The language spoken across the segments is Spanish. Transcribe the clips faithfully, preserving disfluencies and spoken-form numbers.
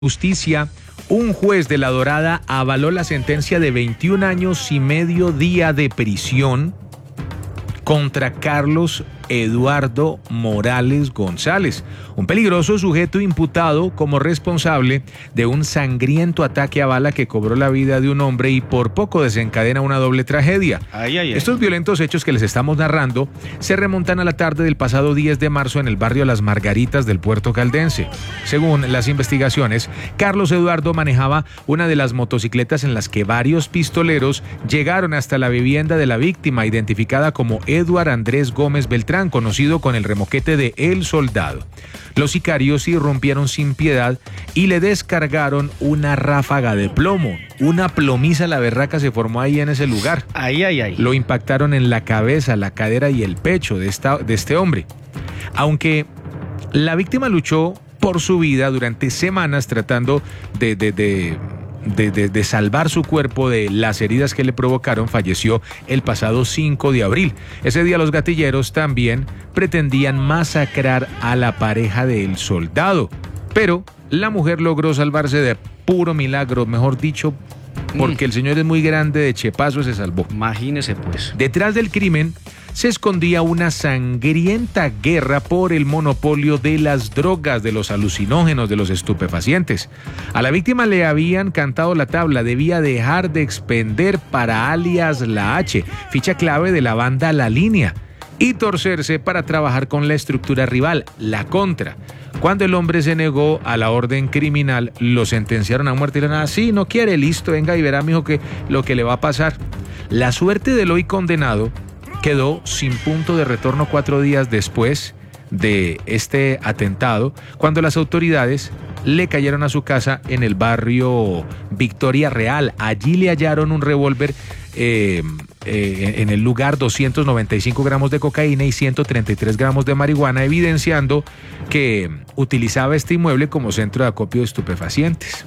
Justicia, un juez de La Dorada avaló la sentencia de veintiún años y medio día de prisión contra Carlos Eduardo Morales González, un peligroso sujeto imputado como responsable de un sangriento ataque a bala que cobró la vida de un hombre y por poco desencadena una doble tragedia. Ay, ay, ay. Estos violentos hechos que les estamos narrando se remontan a la tarde del pasado diez de marzo en el barrio Las Margaritas del Puerto Caldense. Según las investigaciones, Carlos Eduardo manejaba una de las motocicletas en las que varios pistoleros llegaron hasta la vivienda de la víctima, identificada como Eduard Andrés Gómez Beltrán, conocido con el remoquete de El Soldado. Los sicarios irrumpieron sin piedad y le descargaron una ráfaga de plomo. Una plomiza la berraca se formó ahí en ese lugar. Ay, ay, ay. Lo impactaron en la cabeza, la cadera y el pecho de, esta, de este hombre. Aunque la víctima luchó por su vida durante semanas tratando de... de, de De, de, de salvar su cuerpo de las heridas que le provocaron, falleció el pasado cinco de abril. Ese día los gatilleros también pretendían masacrar a la pareja del soldado, pero la mujer logró salvarse de puro milagro, mejor dicho, porque mm. el señor es muy grande, de chepazo se salvó. Imagínese pues. Detrás del crimen se escondía una sangrienta guerra por el monopolio de las drogas, de los alucinógenos, de los estupefacientes. A la víctima le habían cantado la tabla, debía dejar de expender para alias La H, ficha clave de la banda La Línea, y torcerse para trabajar con la estructura rival, La Contra. Cuando el hombre se negó a la orden criminal, lo sentenciaron a muerte y le dijeron, ah, sí, no quiere, listo, venga y verá, mijo, que lo que le va a pasar. La suerte del hoy condenado quedó sin punto de retorno cuatro días después de este atentado, cuando las autoridades le cayeron a su casa en el barrio Victoria Real. Allí le hallaron un revólver eh, eh, en el lugar, doscientos noventa y cinco gramos de cocaína y ciento treinta y tres gramos de marihuana, evidenciando que utilizaba este inmueble como centro de acopio de estupefacientes.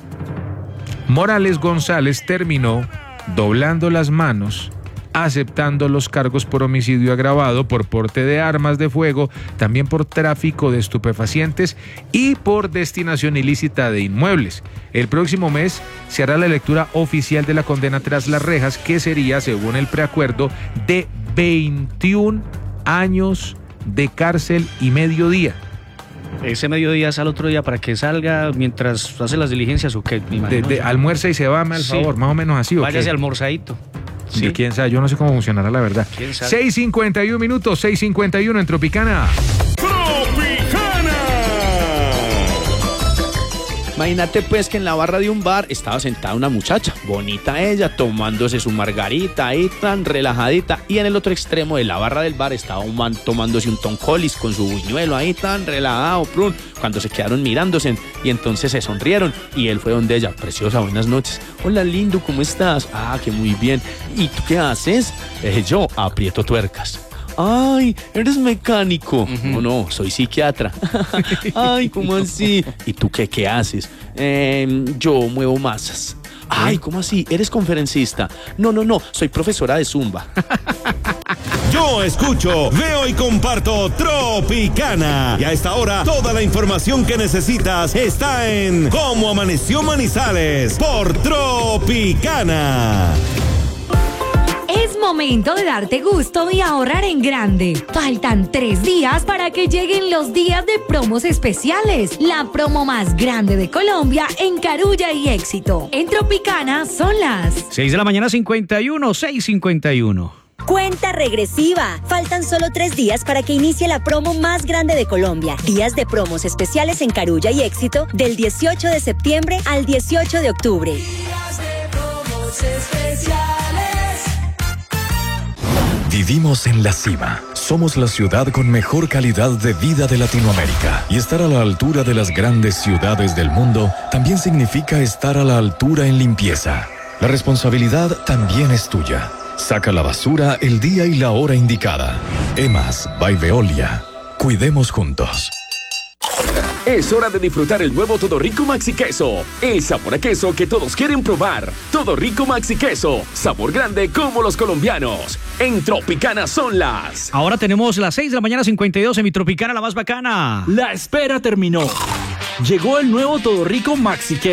Morales González terminó doblando las manos, aceptando los cargos por homicidio agravado, por porte de armas de fuego, también por tráfico de estupefacientes y por destinación ilícita de inmuebles. El próximo mes se hará la lectura oficial de la condena tras las rejas, que sería, según el preacuerdo, de veintiún años de cárcel y mediodía. Ese mediodía es al otro día para que salga mientras hace las diligencias o qué, me imagino. De, de, almuerza y se va, al sí. favor, más o menos así. Váyase almorzadito. Sí, quién sabe, yo no sé cómo funcionará la verdad. seis cincuenta y uno minutos, seis cincuenta y uno en Tropicana. ¡Tropicana! Imagínate pues que en la barra de un bar estaba sentada una muchacha, bonita ella, tomándose su margarita ahí tan relajadita, y en el otro extremo de la barra del bar estaba un man tomándose un toncolis con su buñuelo ahí tan relajado, plum, cuando se quedaron mirándose y entonces se sonrieron y él fue donde ella, preciosa, buenas noches, hola lindo, ¿cómo estás? Ah, que muy bien, ¿y tú qué haces? Eh, yo aprieto tuercas. Ay, eres mecánico. Uh-huh. No, no, soy psiquiatra. Ay, ¿cómo así? ¿Y tú qué, qué haces? Eh, yo muevo masas. Ay, ¿cómo así? ¿Eres conferencista? No, no, no, soy profesora de Zumba. Yo escucho, veo y comparto Tropicana. Y a esta hora, toda la información que necesitas está en Cómo Amaneció Manizales por Tropicana. Es momento de darte gusto y ahorrar en grande. Faltan tres días para que lleguen los días de promos especiales. La promo más grande de Colombia en Carulla y Éxito. En Tropicana son las seis de la mañana cincuenta y uno, seis cincuenta y uno. Cuenta regresiva. Faltan solo tres días para que inicie la promo más grande de Colombia. Días de promos especiales en Carulla y Éxito del dieciocho de septiembre al dieciocho de octubre. Días de promos especiales. Vivimos en la cima. Somos la ciudad con mejor calidad de vida de Latinoamérica. Y estar a la altura de las grandes ciudades del mundo también significa estar a la altura en limpieza. La responsabilidad también es tuya. Saca la basura el día y la hora indicada. Emas by Veolia. Cuidemos juntos. Es hora de disfrutar el nuevo Todo Rico Maxi Queso. El sabor a queso que todos quieren probar. Todo Rico Maxi Queso. Sabor grande como los colombianos. En Tropicana son las... Ahora tenemos las seis de la mañana cincuenta y dos en mi Tropicana, la más bacana. La espera terminó. Llegó el nuevo Todo Rico Maxi